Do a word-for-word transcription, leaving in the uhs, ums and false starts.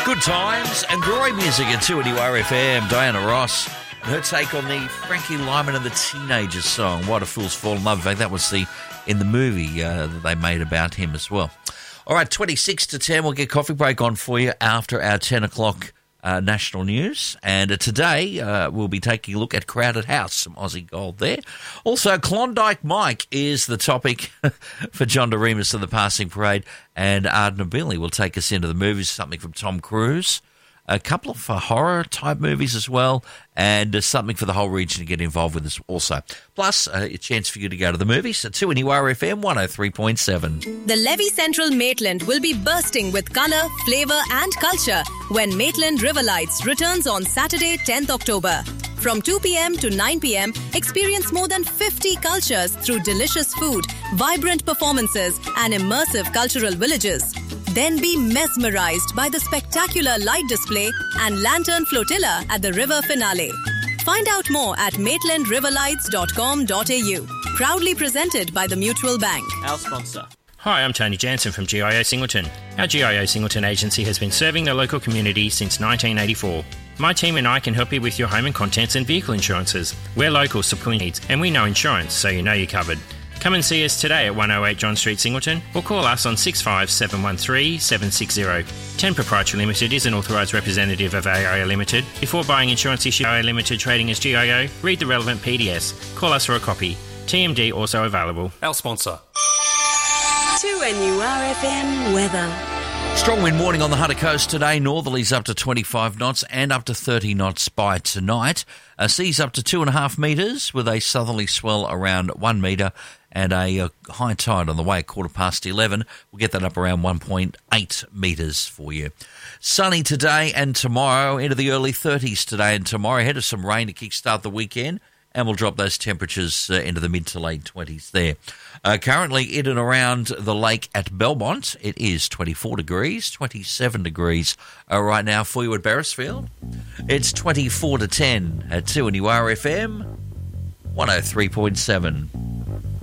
Good times and glory music at two N U R F M. Diana Ross and her take on the Frankie Lyman and the Teenagers song, Why Do Fools Fall in Love. In fact, that was the in the movie uh, that they made about him as well. All right, twenty-six to ten, we'll get Coffee Break on for you after our ten o'clock uh, national news. And uh, today uh, we'll be taking a look at Crowded House, some Aussie gold there. Also, Klondike Mike is the topic for John DeRemus of the Passing Parade. And Ardna Billy will take us into the movies, something from Tom Cruise. A couple of uh, horror-type movies as well, and uh, something for the whole region to get involved with us also. Plus, uh, a chance for you to go to the movies at two N U R F M one oh three point seven. The Levy Central Maitland will be bursting with colour, flavour and culture when Maitland River Lights returns on Saturday, tenth October. From two p.m. to nine p.m, experience more than fifty cultures through delicious food, vibrant performances and immersive cultural villages. Then be mesmerized by the spectacular light display and lantern flotilla at the river finale. Find out more at maitland river lights dot com dot a u. Proudly presented by the Mutual Bank. Our sponsor. Hi, I'm Tony Jansen from G I O Singleton. Our G I O Singleton agency has been serving the local community since nineteen eighty-four. My team and I can help you with your home and contents and vehicle insurances. We're local supply needs and we know insurance, so you know you're covered. Come and see us today at one oh eight John Street, Singleton, or call us on six five seven one three seven six zero. ten Proprietary Limited is an authorised representative of A I O Limited. Before buying insurance issued by A I O Limited trading as G I O, read the relevant P D S. Call us for a copy. T M D also available. Our sponsor. two N U R F M weather. Strong wind warning on the Hunter Coast today. Northerlies up to twenty-five knots and up to thirty knots by tonight. Uh, seas up to two and a half metres with a southerly swell around one metre and a uh, high tide on the way at quarter past eleven. We'll get that up around one point eight metres for you. Sunny today and tomorrow, into the early thirties today and tomorrow. Ahead of some rain to kickstart the weekend. And we'll drop those temperatures uh, into the mid to late twenties there. Uh, currently in and around the lake at Belmont, it is twenty-four degrees, twenty-seven degrees uh, right now for you at Beresfield. It's twenty-four to ten at two N U R F M one oh three point seven.